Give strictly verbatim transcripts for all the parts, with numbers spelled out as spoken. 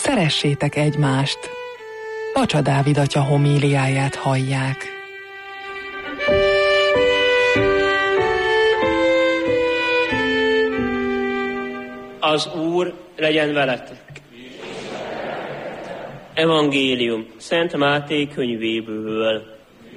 Szeressétek egymást! Pacsa Dávid atya homíliáját hallják. Az Úr legyen veletek! Evangélium Szent Máté könyvéből.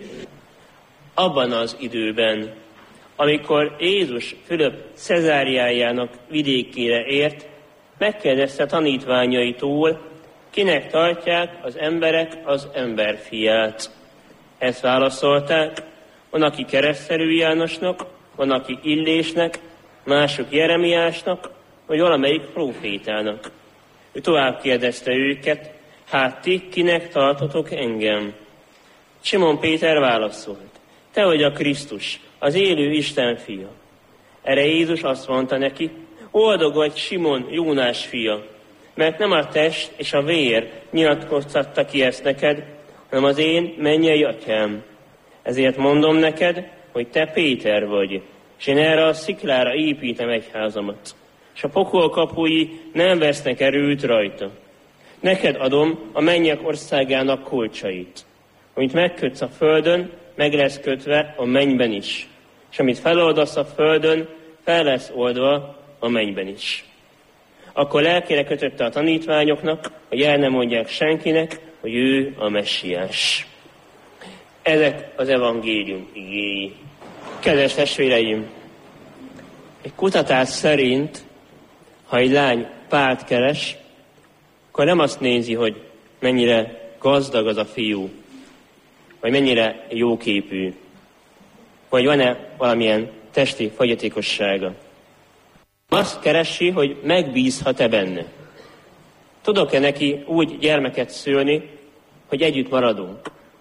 Abban az időben, amikor Jézus Fülöp Cezáriájának vidékére ért, megkérdezte tanítványaitól, kinek tartják az emberek az emberfiát. Ezt válaszolták, van, aki Keresztelő Jánosnak, van, aki Illésnek, mások Jeremiásnak, vagy valamelyik prófétának. Ő tovább kérdezte őket, hát ti kinek tartotok engem? Simon Péter válaszolt, te vagy a Krisztus, az élő Isten fia. Erre Jézus azt mondta neki, boldog vagy Simon, Jónás fia, mert nem a test és a vér nyilatkoztatta ki ezt neked, hanem az én mennyei atyám. Ezért mondom neked, hogy te Péter vagy, és én erre a sziklára építem egyházamat, és a pokol kapui nem vesznek erőt rajta. Neked adom a mennyek országának kulcsait. Amit megkötsz a földön, meg lesz kötve a mennyben is. És amit feloldasz a földön, fel lesz oldva a mennyben is. Akkor lelkére kötötte a tanítványoknak, hogy el nem mondják senkinek, hogy ő a Messiás. Ezek az evangélium igéi. Kedves testvéreim, egy kutatás szerint, ha egy lány párt keres, akkor nem azt nézi, hogy mennyire gazdag az a fiú, vagy mennyire jóképű, vagy van-e valamilyen testi fogyatékossága. Azt keresi, hogy megbízhat-e benne. Tudok-e neki úgy gyermeket szülni, hogy együtt maradunk.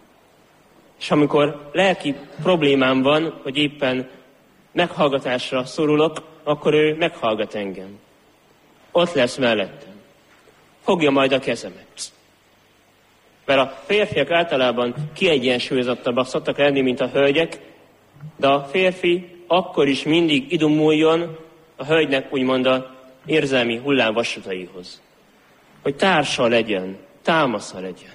És amikor lelki problémám van, hogy éppen meghallgatásra szorulok, akkor ő meghallgat engem. Ott lesz mellettem. Fogja majd a kezemet. Mert a férfiak általában kiegyensúlyozottabbak szoktak lenni, mint a hölgyek, de a férfi akkor is mindig idomuljon a hölgynek úgymond a érzelmi hullámvasutaihoz. Hogy társa legyen, támasza legyen.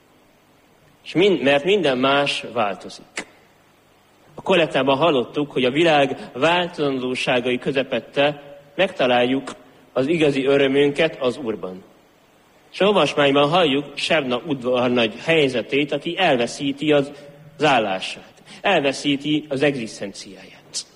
És mind, mert minden más változik. A kollektában hallottuk, hogy a világ változandóságai közepette megtaláljuk az igazi örömünket az Úrban. És a olvasmányban halljuk Sebna udvarnagy helyzetét, aki elveszíti az, az állását, elveszíti az egzisztenciáját.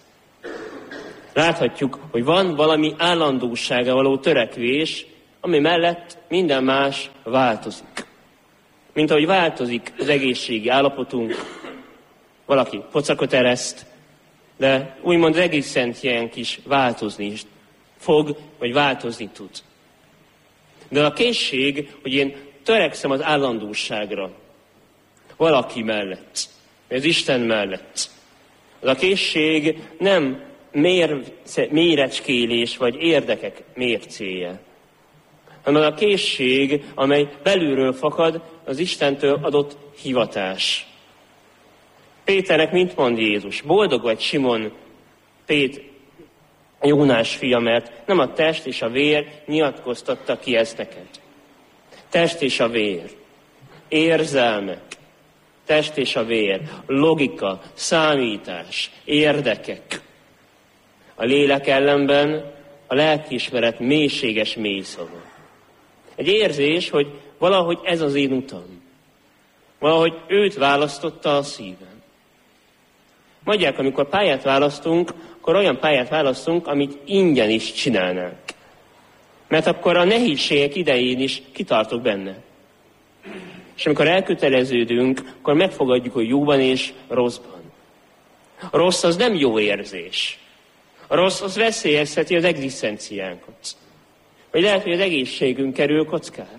Láthatjuk, hogy van valami állandósága való törekvés, ami mellett minden más változik. Mint ahogy változik az egészségi állapotunk, valaki pocakot ereszt, de úgymond az egzisztenciánk is változni is fog, vagy változni tud. De a készség, hogy én törekszem az állandóságra, valaki mellett, az Isten mellett. Az a készség nem mér, mérecskélés vagy érdekek mércéje, hanem az a készség, amely belülről fakad, az Istentől adott hivatás. Péternek mint mond Jézus? Boldog vagy Simon, Pét, Jónás fia, mert nem a test és a vér nyilatkoztatta ki ezt neked. Test és a vér, érzelmek, test és a vér, logika, számítás, érdekek. A lélek ellenben a lelkiismeret mélységes mélyszava. Egy érzés, hogy valahogy ez az én utam. Valahogy őt választotta a szívem. Mondják, amikor pályát választunk, akkor olyan pályát választunk, amit ingyen is csinálnánk. Mert akkor a nehézségek idején is kitartok benne. És amikor elköteleződünk, akkor megfogadjuk, hogy jóban és rosszban. A rossz az nem jó érzés. A rossz az veszélyezteti az egzisztenciánkat. Vagy lehet, hogy az egészségünk kerül kockára.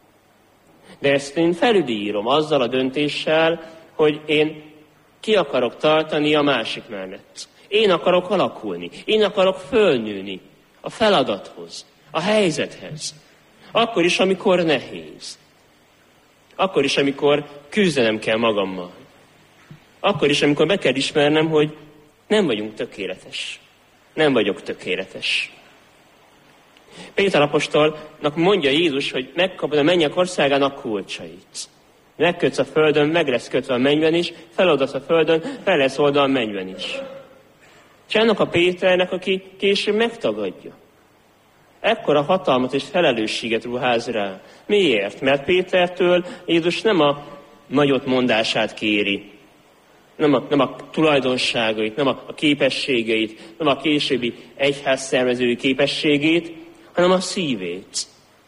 De ezt én felülírom azzal a döntéssel, hogy én ki akarok tartani a másik mellett. Én akarok alakulni. Én akarok fölnőni a feladathoz, a helyzethez. Akkor is, amikor nehéz. Akkor is, amikor küzdenem kell magammal. Akkor is, amikor be kell ismernem, hogy nem vagyunk tökéletes. Nem vagyok tökéletes. Péter apostolnak mondja Jézus, hogy megkapod a mennyek országának kulcsait. Megkötsz a földön, meg lesz kötve a mennyben is, feloldasz a földön, fel lesz oldva a mennyben is. És annak a Péternek, aki később megtagadja. Ekkora hatalmat és felelősséget ruház rá. Miért? Mert Pétertől Jézus nem a nagyot mondását kéri, nem a, nem a tulajdonságait, nem a, a képességeit, nem a későbbi egyház szervezői képességét, hanem a szívét.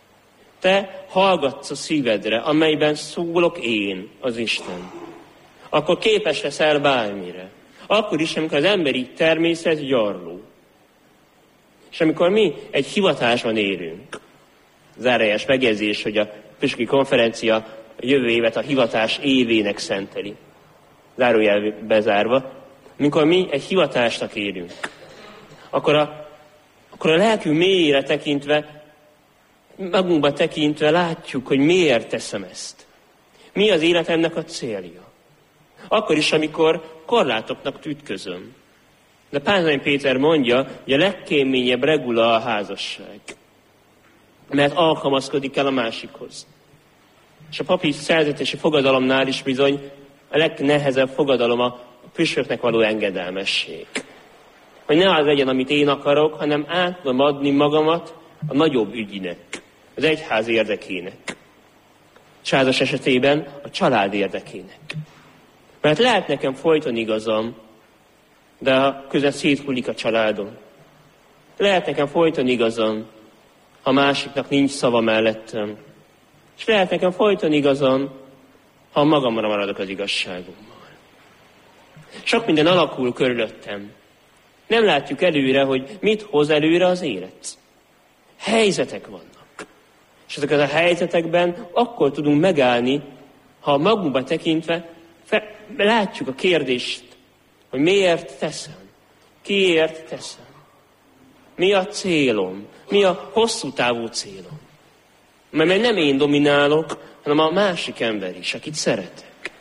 Te hallgatsz a szívedre, amelyben szólok én, az Isten. Akkor képes leszel bármire. Akkor is, amikor az emberi természet gyarló. És amikor mi egy hivatásban élünk, zárójeles megjegyzés, hogy a püspöki konferencia jövő évet a hivatás évének szenteli. Zárójel bezárva. Amikor mi egy hivatásnak élünk, akkor a, akkor a lelkünk mélyére tekintve, magunkba tekintve látjuk, hogy miért teszem ezt. Mi az életemnek a célja. Akkor is, amikor korlátoknak ütközöm. De Pázmány Péter mondja, hogy a legkéményebb regula a házasság. Mert alkalmazkodik el a másikhoz. És a papi szerzetési fogadalomnál is bizony a legnehezebb fogadalom a püspöknek való engedelmesség. Hogy ne az legyen, amit én akarok, hanem át tudom adni magamat a nagyobb ügynek, az egyház érdekének. És házas esetében a család érdekének. Mert lehet nekem folyton igazam, de közben széthullik a családom. Lehet nekem folyton igazam, ha másiknak nincs szava mellettem. És lehet nekem folyton igazam, ha magamra maradok az igazságommal. Sok minden alakul körülöttem. Nem látjuk előre, hogy mit hoz előre az élet. Helyzetek vannak. És ezek a helyzetekben akkor tudunk megállni, ha magunkba tekintve fe, látjuk a kérdést, hogy miért teszem, kiért teszem, mi a célom, mi a hosszú távú célom. Mert nem én dominálok, hanem a másik ember is, akit szeretek.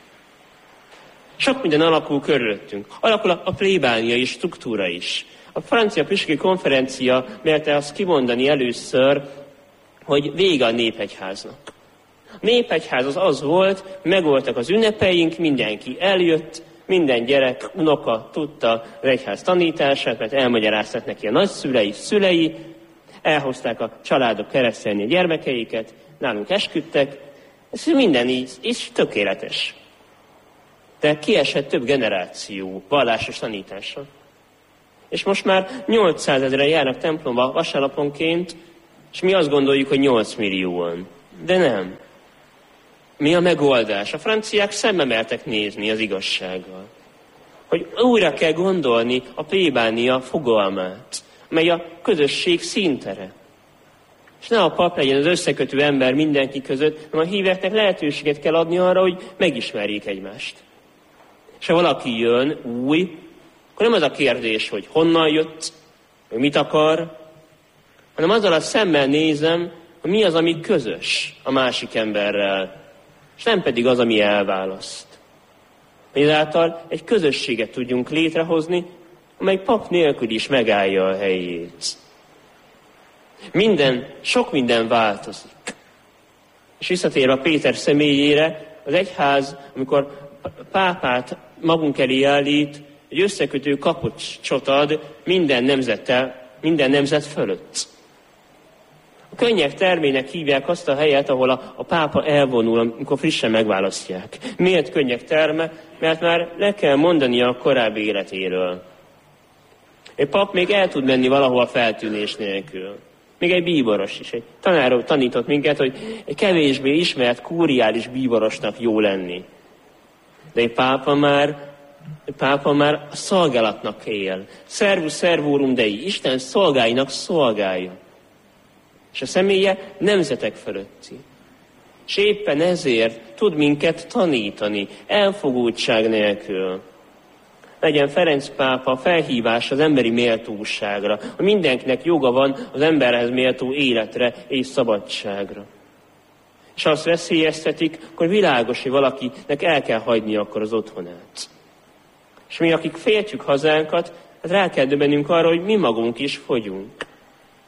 Sok minden alakul körülöttünk. Alakul a plébániai struktúra is. A francia püspöki konferencia merte azt kimondani először, hogy vége a népegyháznak. A népegyház az az volt, megvoltak az ünnepeink, mindenki eljött, minden gyerek, unoka tudta az egyház tanítását, mert elmagyarázták neki a nagyszülei, szülei, elhozták a családok keresztelni a gyermekeiket, nálunk esküdtek, ez minden így, és tökéletes. De kiesett több generáció vallásos tanítása. És most már nyolcszázezren járnak templomba vasárnaponként, és mi azt gondoljuk, hogy nyolc millióan. De nem. Mi a megoldás? A franciák szembe mertek nézni az igazsággal. Hogy újra kell gondolni a plébánia fogalmát, mely a közösség színtere. És ne a pap legyen az összekötő ember mindenki között, hanem a híveknek lehetőséget kell adni arra, hogy megismerjék egymást. És ha valaki jön új, akkor nem az a kérdés, hogy honnan jött, hogy mit akar, hanem azzal a szemmel nézem, hogy mi az, ami közös a másik emberrel, és nem pedig az, ami elválaszt. Ezáltal egy közösséget tudjunk létrehozni, amely pap nélkül is megállja a helyét. Minden, sok minden változik. És visszatérve a Péter személyére, az egyház, amikor pápát magunk elé állít, egy összekötő kapocsot ad minden nemzettel, minden nemzet fölött. A könnyek termének hívják azt a helyet, ahol a, a pápa elvonul, amikor frissen megválasztják. Miért könnyek terme? Mert már le kell mondania a korábbi életéről. Egy pap még el tud menni valahol feltűnés nélkül. Még egy bíboros is. Egy tanár tanított minket, hogy egy kevésbé ismert kúriális bíborosnak jó lenni. De egy pápa már, egy pápa már a szolgálatnak él. Servus servorum Dei, Isten szolgáinak szolgálja. És a személye nemzetek fölötti. És éppen ezért tud minket tanítani, elfogultság nélkül. Legyen Ferenc pápa felhívás az emberi méltóságra, hogy mindenkinek joga van az emberhez méltó életre és szabadságra. És ha azt veszélyeztetik, akkor világos, hogy valakinek el kell hagyni akkor az otthonát. És mi, akik féltjük hazánkat, hát rá kell döbbenünk arra, hogy mi magunk is fogyunk.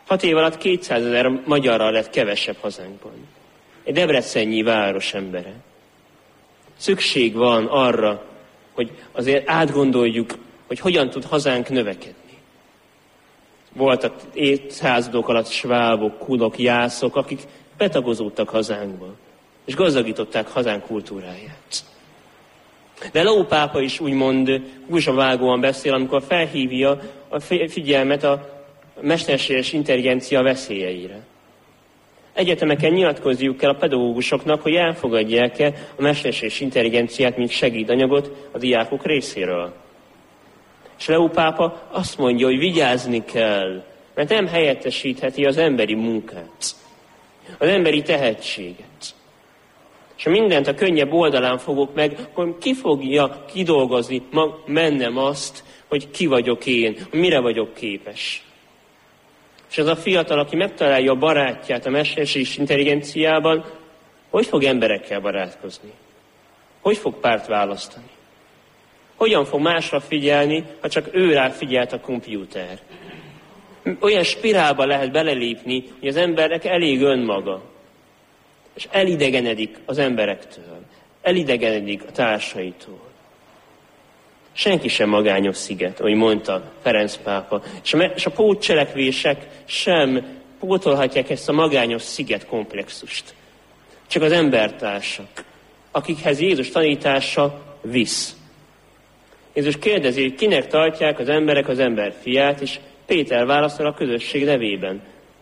Hat év alatt kétszázezer magyarral lett kevesebb hazánkban. Egy debrecennyi város embere. Szükség van arra, hogy azért átgondoljuk, hogy hogyan tud hazánk növekedni. Voltak évszázadok alatt svábok, kunok, jászok, akik betagozódtak hazánkba, és gazdagították hazánk kultúráját. De Leó pápa is úgymond guzsavágóan beszél, amikor felhívja a figyelmet a mesterséges intelligencia veszélyeire. Egyetemeken nyilatkozniuk kell a pedagógusoknak, hogy elfogadják-e a mesterséges intelligenciát, mint segédanyagot a diákok részéről. És Leó pápa azt mondja, hogy vigyázni kell, mert nem helyettesítheti az emberi munkát, az emberi tehetséget. És ha mindent a könnyebb oldalán fogok meg, akkor ki fogja kidolgozni ma mennem azt, hogy ki vagyok én, hogy mire vagyok képes. És az a fiatal, aki megtalálja a barátját a mesterséges intelligenciában, hogy fog emberekkel barátkozni? Hogy fog párt választani? Hogyan fog másra figyelni, ha csak ő rá figyelt a kompjúter? Olyan spirálba lehet belelépni, hogy az embernek elég önmaga. És elidegenedik az emberektől. Elidegenedik a társaitól. Senki sem magányos sziget, ahogy mondta Ferenc pápa. És a, és a pótcselekvések sem pótolhatják ezt a magányos sziget komplexust. Csak az embertársak, akikhez Jézus tanítása visz. Jézus kérdezi, hogy kinek tartják az emberek az ember fiát, és Péter válaszol a közösség nevében.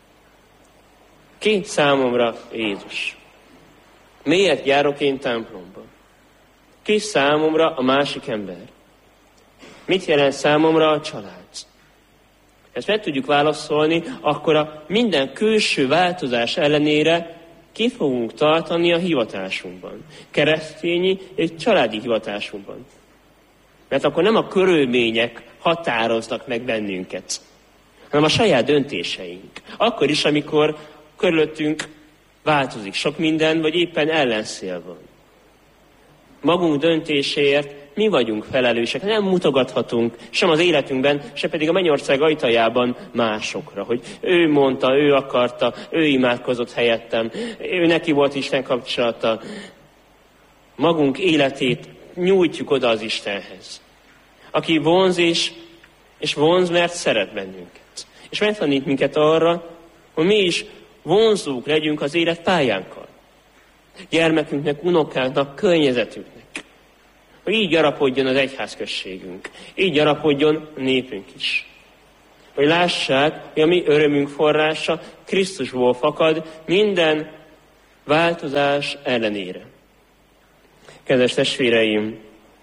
Ki számomra Jézus? Miért járok én templomba? Ki számomra a másik ember? Mit jelent számomra a család? Ezt meg tudjuk válaszolni, akkor a minden külső változás ellenére ki fogunk tartani a hivatásunkban. Keresztényi és családi hivatásunkban. Mert akkor nem a körülmények határoznak meg bennünket, hanem a saját döntéseink. Akkor is, amikor körülöttünk változik sok minden, vagy éppen ellenszél van. Magunk döntéséért mi vagyunk felelősek, nem mutogathatunk sem az életünkben, se pedig a mennyország ajtajában másokra, hogy ő mondta, ő akarta, ő imádkozott helyettem, ő neki volt Isten kapcsolata. Magunk életét nyújtjuk oda az Istenhez, aki vonz és, és vonz, mert szeret bennünket. És megtanít minket arra, hogy mi is vonzók legyünk az élet pályánkkal. Gyermekünknek, unokánknak, környezetünknek. Hogy így gyarapodjon az egyházközségünk. Így gyarapodjon a népünk is. Hogy lássák, hogy a mi örömünk forrása Krisztusból fakad minden változás ellenére. Kedves testvéreim,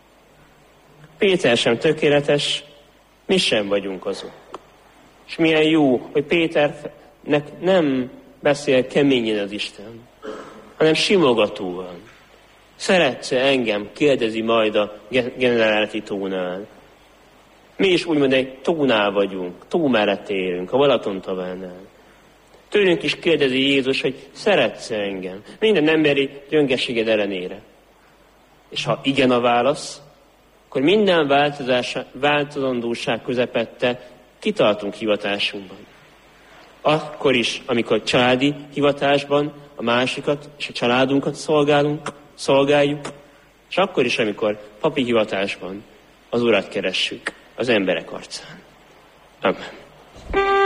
Péter sem tökéletes, mi sem vagyunk azok. És milyen jó, hogy Péternek nem beszél keményen az Isten, hanem simogatóan. Szeretsz-e engem? Kérdezi majd a generálati tónál. Mi is úgymond egy tónál vagyunk, tó mellett élünk, a Balaton-tavánál. Tőlünk is kérdezi Jézus, hogy szeretsz-e engem? Minden emberi gyöngeséged ellenére. És ha igen a válasz, akkor minden változandóság közepette kitartunk hivatásunkban. Akkor is, amikor családi hivatásban a másikat és a családunkat szolgálunk, szolgáljuk, és akkor is, amikor papi hivatásban az Urat keressük az emberek arcán. Amen.